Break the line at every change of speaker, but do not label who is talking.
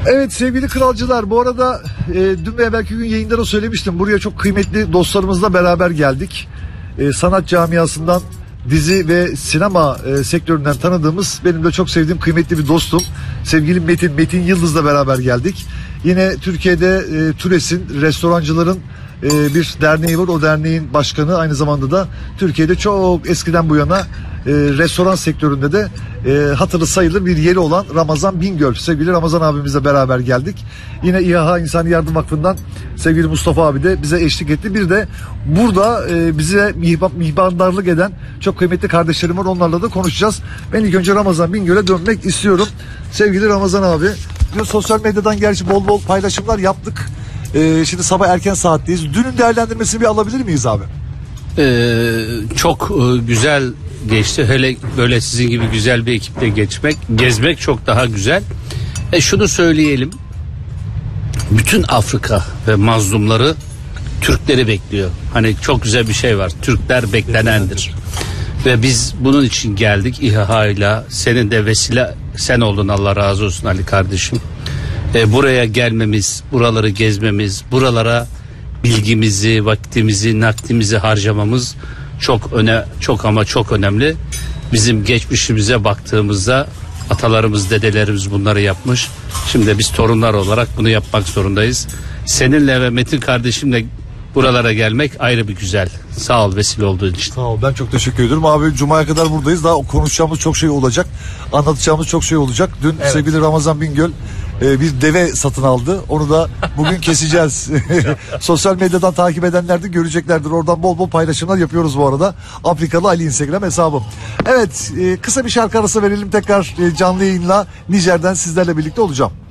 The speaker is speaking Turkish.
Evet sevgili kralcılar, bu arada dün ve belki gün yayında da söylemiştim. Buraya çok kıymetli dostlarımızla beraber geldik. Sanat camiasından, dizi ve sinema sektöründen tanıdığımız, benim de çok sevdiğim kıymetli bir dostum. Sevgili Metin Yıldız'la beraber geldik. Yine Türkiye'de TÜRES'in, restorancıların bir derneği var. O derneğin başkanı, aynı zamanda da Türkiye'de çok eskiden bu yana restoran sektöründe de hatırı sayılır bir yeri olan Ramazan Bingöl. Sevgili Ramazan abimizle beraber geldik. Yine İHA İnsani Yardım Vakfı'ndan sevgili Mustafa abi de bize eşlik etti. Bir de burada bize mihmandarlık eden çok kıymetli kardeşlerim var. Onlarla da konuşacağız. Ben ilk önce Ramazan Bingöl'e dönmek istiyorum. Sevgili Ramazan abi, dün sosyal medyadan gerçi bol bol paylaşımlar yaptık. Şimdi sabah erken saatteyiz. Dünün değerlendirmesini bir alabilir miyiz abi?
Çok güzel geçti. Hele böyle sizin gibi güzel bir ekiple gezmek çok daha güzel. Şunu söyleyelim. Bütün Afrika ve mazlumları Türkleri bekliyor. Hani çok güzel bir şey var. Türkler beklenendir. Ve biz bunun için geldik İHA'yla. Senin de vesile sen oldun, Allah razı olsun Ali kardeşim. Buraya gelmemiz, buraları gezmemiz, buralara bilgimizi, vaktimizi, nakdimizi harcamamız çok önemli. Bizim geçmişimize baktığımızda atalarımız, dedelerimiz bunları yapmış. Şimdi biz torunlar olarak bunu yapmak zorundayız. Seninle ve Metin kardeşimle buralara gelmek ayrı bir güzel. Sağ ol vesile olduğun için.
Sağ ol, ben çok teşekkür ederim. Abi Cuma'ya kadar buradayız. Daha konuşacağımız çok şey olacak. Anlatacağımız çok şey olacak. Dün sevgili Ramazan Bingöl bir deve satın aldı. Onu da bugün keseceğiz. Sosyal medyadan takip edenler de göreceklerdir. Oradan bol bol paylaşımlar yapıyoruz bu arada. Afrikalı Ali Instagram hesabım. Evet, kısa bir şarkı arası verelim, tekrar canlı yayınla Nijer'den sizlerle birlikte olacağım.